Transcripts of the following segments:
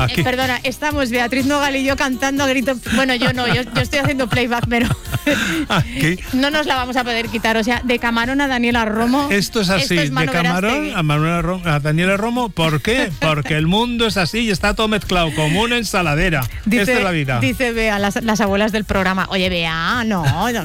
Perdona, estamos Beatriz Nogal y yo cantando a grito. Bueno, yo no, yo estoy haciendo playback, pero no nos la vamos a poder quitar. O sea, de Camarón a Daniela Romo. Esto es así, de Camarón a Daniela Romo. ¿Por qué? Porque el mundo es así y está todo mezclado, como una ensaladera. Esta es la vida. Dice Bea, las abuelas del programa. Oye, Bea, no.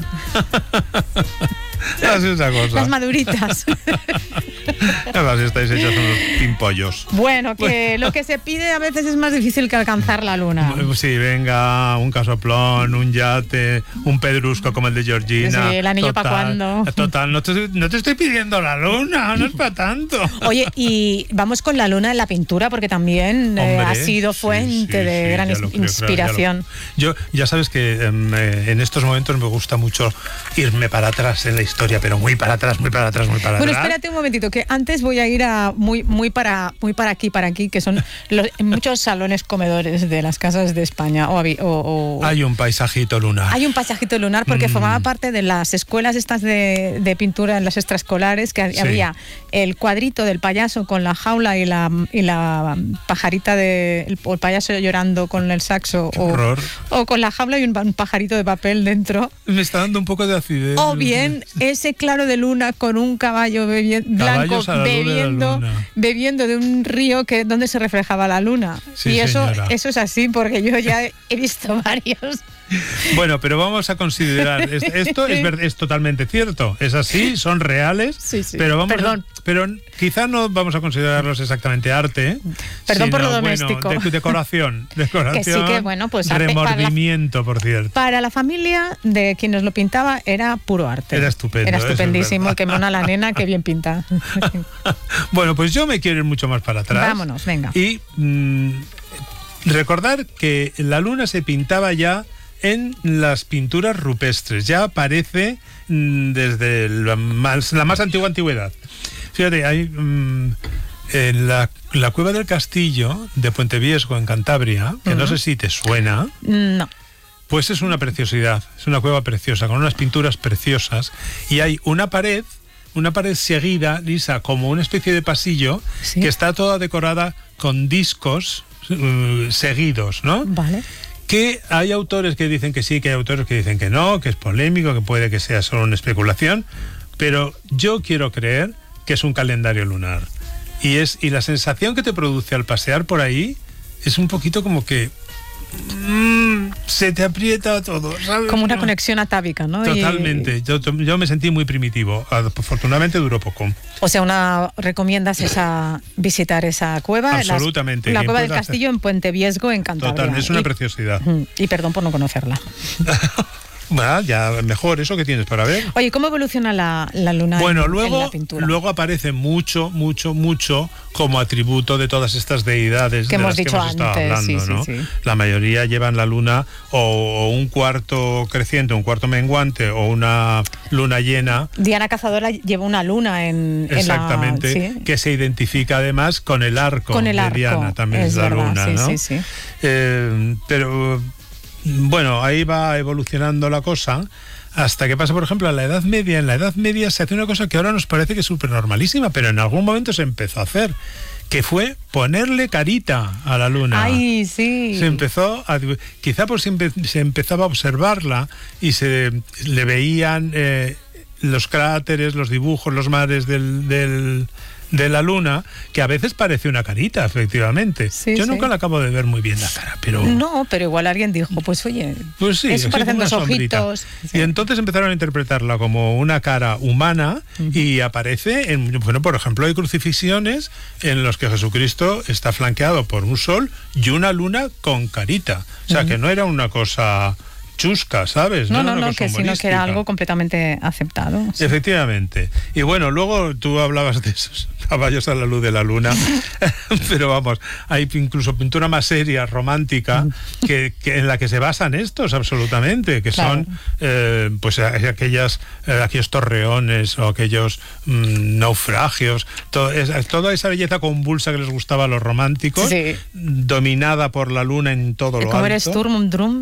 Así es la cosa. Las maduritas. Además, estáis hechas unos pimpollos. Bueno, que lo que se pide a veces es más difícil que alcanzar la luna. Sí, venga, un casoplón, un yate, un pedrusco como el de Georgina. Sí, el anillo para cuándo. Total, no te estoy pidiendo la luna, no es para tanto. Oye, y vamos con la luna en la pintura, porque también ha sido fuente de gran inspiración. Yo ya sabes que en estos momentos me gusta mucho irme para atrás en la historia, pero muy para atrás. Bueno, espérate un momentito, que antes voy a ir a muy para aquí, que son muchos salones comedores de las casas de España. Hay un paisajito lunar. Hay un paisajito lunar porque formaba parte de las escuelas estas de pintura en las extraescolares, que había el cuadrito del payaso con la jaula y la pajarita el payaso llorando con el saxo, o con la jaula y un pajarito de papel dentro. Me está dando un poco de acidez. O bien ese claro de luna con un caballo blanco bebiendo de un río donde se reflejaba la luna. Sí, y eso es así, porque yo ya he visto varios. Bueno, pero vamos a considerar esto es totalmente cierto, es así, son reales, pero pero quizá no vamos a considerarlos exactamente arte, perdón por lo doméstico, decoración, que sí, que bueno, pues remordimiento, por cierto. Para la familia de quienes lo pintaba era puro arte. Era estupendo. Era estupendísimo, que mona la nena, que bien pinta. Bueno, pues yo me quiero ir mucho más para atrás. Vámonos, venga. Y recordar que la luna se pintaba ya en las pinturas rupestres, ya aparece desde la más antigua antigüedad. Fíjate, hay en la cueva del castillo de Puente Viesgo, en Cantabria, que no sé si te suena. No. Pues es una preciosidad, es una cueva preciosa, con unas pinturas preciosas, y hay una pared seguida, lisa, como una especie de pasillo, que está toda decorada con discos seguidos, ¿no? Vale. Que hay autores que dicen que sí, que hay autores que dicen que no, que es polémico, que puede que sea solo una especulación, pero yo quiero creer que es un calendario lunar. Y la sensación que te produce al pasear por ahí es un poquito como que se te aprieta todo, ¿sabes? Como una conexión atávica, ¿no? Totalmente. Yo me sentí muy primitivo. Afortunadamente duró poco. O sea, recomiendas visitar esa cueva. Absolutamente. La cueva del castillo en Puente Viesgo, en Cantabria. Total, es una preciosidad. Y perdón por no conocerla. Bueno, ya mejor eso que tienes para ver. Oye, ¿cómo evoluciona la luna en la pintura? Luego aparece mucho como atributo de todas estas deidades que hemos dicho estado hablando, ¿no? Sí. La mayoría llevan la luna o un cuarto creciente, un cuarto menguante o una luna llena. Diana Cazadora lleva una luna exactamente, que se identifica además con el arco de Diana, también es la luna, ¿no? Sí. Pero bueno, ahí va evolucionando la cosa hasta que pasa, por ejemplo, a la Edad Media. En la Edad Media se hace una cosa que ahora nos parece que es súper normalísima, pero en algún momento se empezó a hacer, que fue ponerle carita a la luna. ¡Ay, sí! Se empezó quizá por se empezaba a observarla y se le veían los cráteres, los dibujos, los mares de la luna, que a veces parece una carita, efectivamente. Yo nunca la acabo de ver muy bien la cara, pero... No, pero igual alguien dijo, pues oye, pues sí, eso parecen dos ojitos. Y entonces empezaron a interpretarla como una cara humana y aparece por ejemplo, hay crucifixiones en los que Jesucristo está flanqueado por un sol y una luna con carita. O sea, que no era una cosa chusca, ¿sabes? No, sino que era algo completamente aceptado. Sí. Efectivamente. Y bueno, luego tú hablabas de esos caballos a la luz de la luna, pero vamos, hay incluso pintura más seria, romántica, que en la que se basan estos absolutamente, que son pues aquellos torreones o aquellos naufragios, toda esa belleza convulsa que les gustaba a los románticos, dominada por la luna en todo lo alto. Como era Sturm und Drang,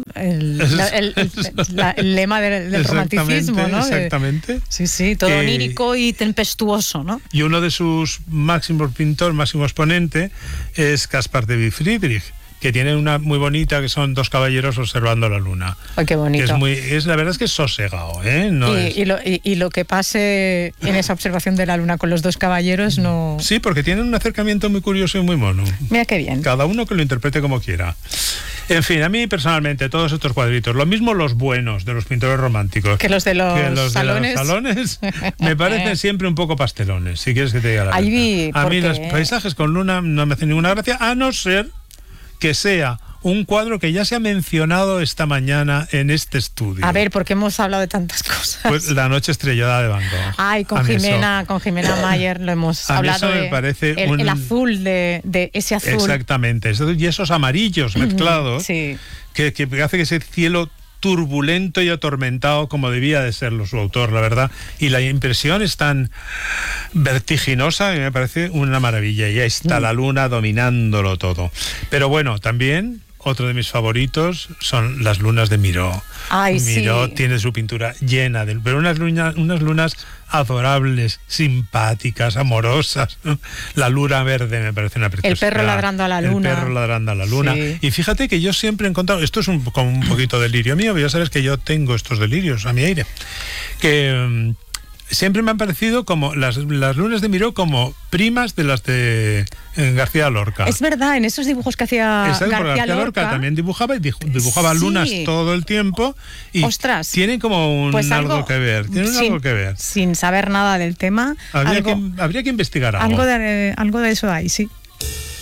el lema del romanticismo, ¿no? Exactamente. Sí, todo onírico y tempestuoso, ¿no? Y uno de sus máximo exponente es Caspar David Friedrich, que tiene una muy bonita, que son dos caballeros observando la luna. Ay, qué bonito. La verdad es que es sosegado, ¿eh? Y lo que pase en esa observación de la luna con los dos caballeros no... Sí, porque tienen un acercamiento muy curioso y muy mono. Mira qué bien. Cada uno que lo interprete como quiera. En fin, a mí personalmente todos estos cuadritos, lo mismo los buenos de los pintores románticos que los de los salones, me parecen siempre un poco pastelones, si quieres que te diga la verdad. A mí los paisajes con luna no me hacen ninguna gracia, a no ser que sea un cuadro que ya se ha mencionado esta mañana en este estudio. A ver, porque hemos hablado de tantas cosas. Pues La noche estrellada de Van Gogh. Ay, con Jimena Mayer lo hemos hablado. Eso me parece el azul de ese azul. Exactamente, y esos amarillos mezclados, sí, que hace que ese cielo turbulento y atormentado como debía de serlo su autor, la verdad, y la impresión es tan vertiginosa que me parece una maravilla, y ahí está la luna dominándolo todo. Pero bueno, también otro de mis favoritos son las lunas de Miró. Ay, Miró sí. tiene su pintura llena de... Pero unas lunas adorables, simpáticas, amorosas. La luna verde me parece una preciosidad. El perro ladrando a la luna. El perro ladrando a la luna. Sí. Y fíjate que yo siempre he encontrado... Esto es como un poquito delirio mío, pero ya sabes que yo tengo estos delirios a mi aire. Que... siempre me han parecido como las lunas de Miró como primas de las de García Lorca. Es verdad, en esos dibujos que hacía García Lorca también dibujaba sí, lunas todo el tiempo y ostras, tienen como algo que ver. Tienen algo que ver. Sin saber nada del tema. Habría que investigar algo. Algo de eso hay, sí.